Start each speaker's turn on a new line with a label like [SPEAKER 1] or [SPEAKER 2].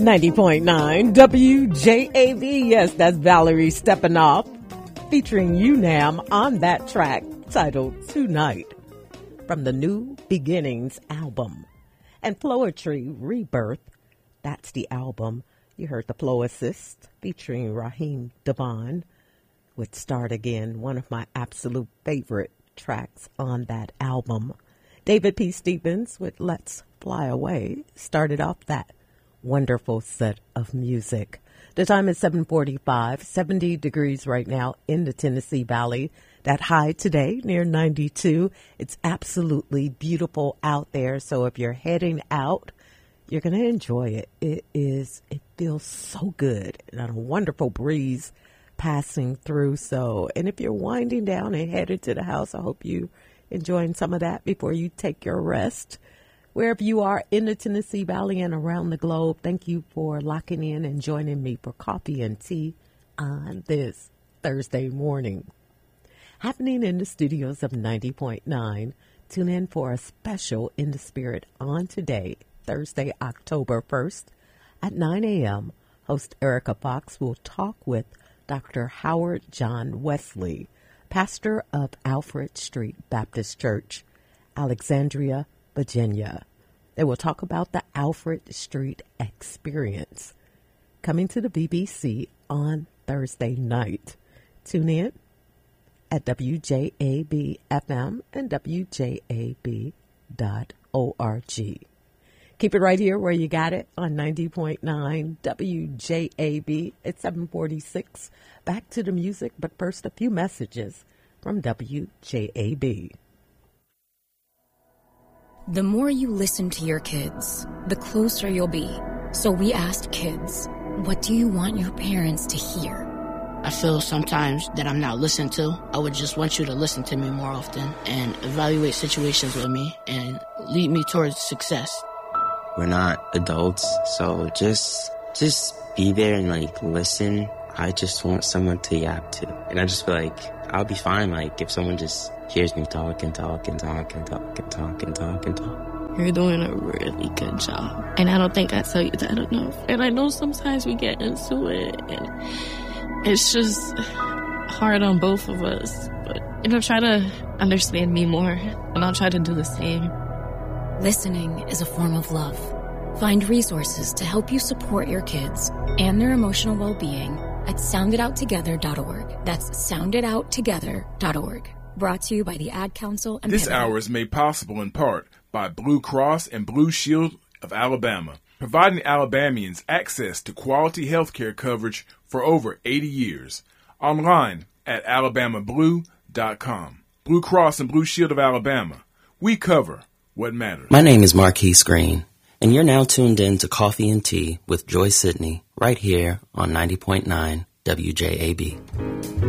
[SPEAKER 1] 90.9 WJAB. Yes, that's Valerie Stepanoff featuring UNAM on that track titled Tonight from the New Beginnings album. And Poetry Rebirth, that's the album. You heard the Flow Assist featuring Raheem Devon with Start Again, one of my absolute favorite tracks on that album. David P. Stevens with Let's Fly Away started off that wonderful set of music. The time is 7:45, 70 degrees right now in the Tennessee Valley. That high today near 92. It's absolutely beautiful out there. So if you're heading out, you're going to enjoy it. It feels so good. And a wonderful breeze passing through. And if you're winding down and headed to the house, I hope you enjoying some of that before you take your rest. Wherever you are in the Tennessee Valley and around the globe, thank you for locking in and joining me for coffee and tea on this Thursday morning. Happening in the studios of 90.9, tune in for a special In the Spirit on today, Thursday, October 1st at 9 a.m. Host Erica Fox will talk with Dr. Howard John Wesley, pastor of Alfred Street Baptist Church, Alexandria, Virginia. They will talk about the Alfred Street experience coming to the BBC on Thursday night. Tune in at WJAB FM and WJAB.org. Keep it right here where you got it on 90.9 WJAB. It's 7:46. Back to the music, but first a few messages from WJAB.
[SPEAKER 2] The more you listen to your kids, the closer you'll be. So we asked kids, what do you want your parents to hear?
[SPEAKER 3] I feel sometimes that I'm not listened to. I would just want you to listen to me more often and evaluate situations with me and lead me towards success.
[SPEAKER 4] We're not adults, so just be there and listen. I just want someone to yap to. And I just feel like I'll be fine if someone just hears me talk and talk and talk and talk and talk and talk and talk.
[SPEAKER 5] You're doing a really good job. And I don't think I tell you that enough. And I know sometimes we get into it and it's just hard on both of us. But, try to understand me more and I'll try to do the same.
[SPEAKER 2] Listening is a form of love. Find resources to help you support your kids and their emotional well-being at sounditouttogether.org. That's sounditouttogether.org. Brought to you by the Ad Council. And
[SPEAKER 6] this hour is made possible in part by Blue Cross and Blue Shield of Alabama, providing Alabamians access to quality health care coverage for over 80 years. Online at alabamablue.com. Blue Cross and Blue Shield of Alabama. We cover what matters.
[SPEAKER 7] My name is Marquise Green, and you're now tuned in to Coffee and Tea with Joy Sidney right here on 90.9 WJAB.